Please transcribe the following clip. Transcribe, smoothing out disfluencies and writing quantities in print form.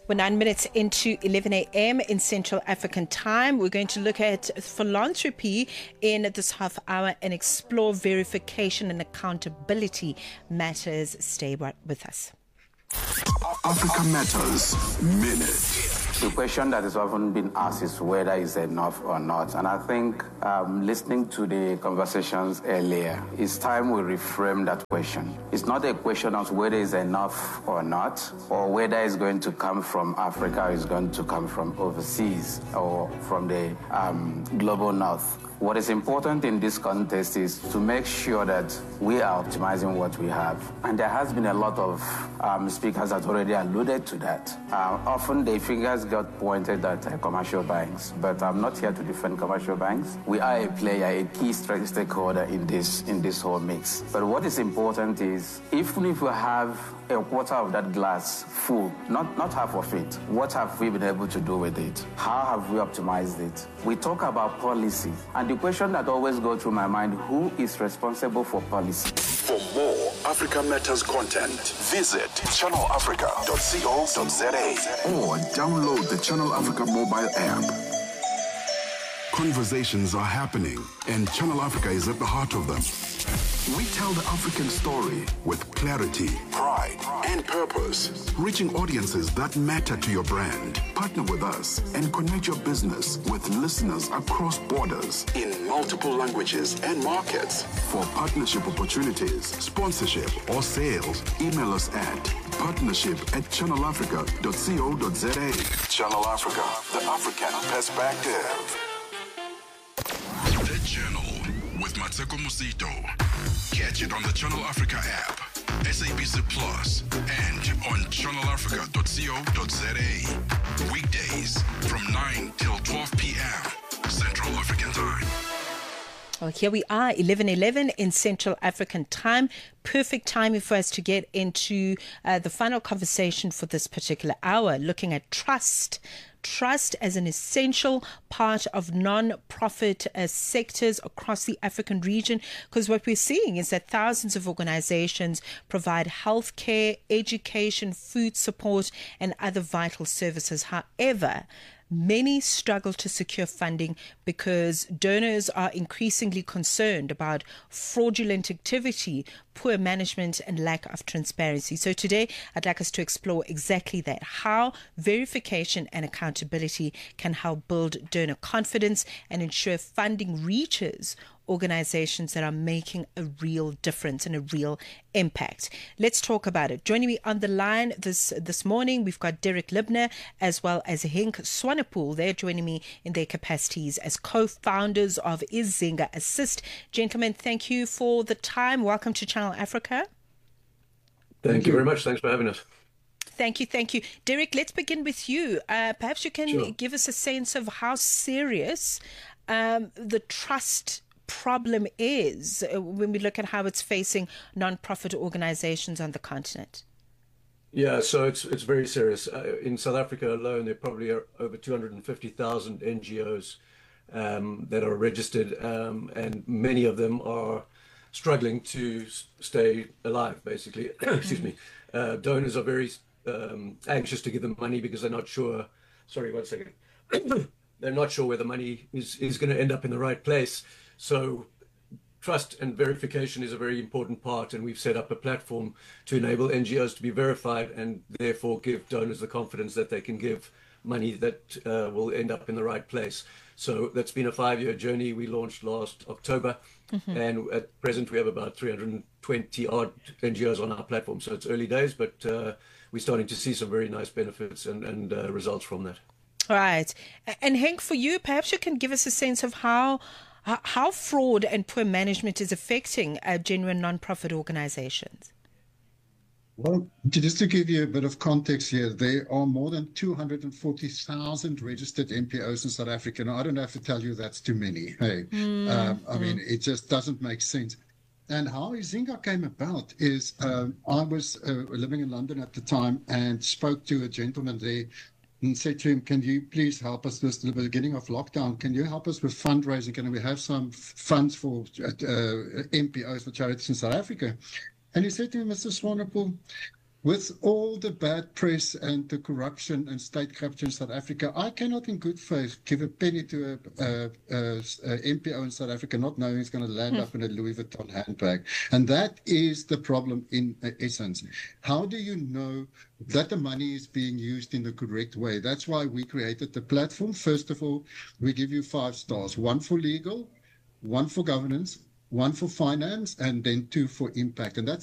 We're 9 minutes into 11 a.m. in Central African time. We're going to look at philanthropy in this half hour and explore verification and accountability matters. Stay with us. Africa Matters Minute. The question that is often been asked is whether it's enough or not. And I think listening to the conversations earlier, it's time we reframe that question. It's not a question of whether it's enough or not, or whether it's going to come from Africa or it's going to come from overseas or from the global north. What is important in this context is to make sure that we are optimizing what we have. And there has been a lot of speakers that already alluded to that. Often the fingers got pointed at commercial banks, but I'm not here to defend commercial banks. We are a player, a key stakeholder in this whole mix. But what is important is, even if we have a quarter of that glass full, not half of it, what have we been able to do with it? How have we optimized it? We talk about policy, and the question that always goes through my mind, who is responsible for policy? For more Africa Matters content, visit channelafrica.co.za or download the Channel Africa mobile app. Conversations are happening, and Channel Africa is at the heart of them. We tell the African story with clarity, pride, and purpose, reaching audiences that matter to your brand. Partner with us and connect your business with listeners across borders in multiple languages and markets. For partnership opportunities, sponsorship, or sales, email us at partnership@channelafrica.co.za. Channel Africa, the African perspective. The Journal with Mateko Musito. Catch it on the Channel Africa app, SABC Plus, and on channelafrica.co.za. Weekdays from 9 till 12 p.m. Central African Time. Well, here we are, 11:11 in Central African time. Perfect timing for us to get into the final conversation for this particular hour, looking at trust. Trust as an essential part of non-profit sectors across the African region, because what we're seeing is that thousands of organizations provide healthcare, education, food support, and other vital services. However, many struggle to secure funding because donors are increasingly concerned about fraudulent activity, poor management, and lack of transparency. So today, I'd like us to explore exactly that, how verification and accountability can help build donor confidence and ensure funding reaches organizations that are making a real difference and a real impact. Let's talk about it. Joining me on the line this morning, we've got Derek Libner as well as Henk Swanepoel. They're joining me in their capacities as co-founders of Izinga Assist. Gentlemen, thank you for the time. Welcome to Channel Africa. Thank you very much. Thanks for having us. Thank you. Derek, let's begin with you. Perhaps you can give us a sense of how serious the trust problem is when we look at how it's facing non-profit organizations on the continent. Yeah, so it's very serious. In South Africa alone, there probably are over 250,000 NGOs that are registered, and many of them are struggling to stay alive, basically. Excuse me. Donors are very anxious to give them money because they're not sure. Sorry, 1 second. They're not sure where the money is going to end up in the right place. So trust and verification is a very important part, and we've set up a platform to enable NGOs to be verified and therefore give donors the confidence that they can give money that will end up in the right place. So that's been a 5-year journey. We launched last October, and at present we have about 320 odd NGOs on our platform. So it's early days, but we're starting to see some very nice benefits and results from that. Right. And Henk, for you, perhaps you can give us a sense of how fraud and poor management is affecting genuine non-profit organizations. Well, just to give you a bit of context here, there are more than 240,000 registered NPOs in South Africa. Now, I don't have to tell you that's too many. Hey, I mean, it just doesn't make sense. And how Izinga came about is I was living in London at the time and spoke to a gentleman there and said to him, can you please help us at the beginning of lockdown? Can you help us with fundraising? Can we have some funds for MPOs, for charities in South Africa? And he said to me, Mr. Swanepoel, with all the bad press and the corruption and state capture in South Africa, I cannot in good faith give a penny to a MPO in South Africa, not knowing it's going to land up in a Louis Vuitton handbag. And that is the problem in essence. How do you know that the money is being used in the correct way? That's why we created the platform. First of all, we give you 5 stars, 1 for legal, 1 for governance, 1 for finance, and then 2 for impact. And that's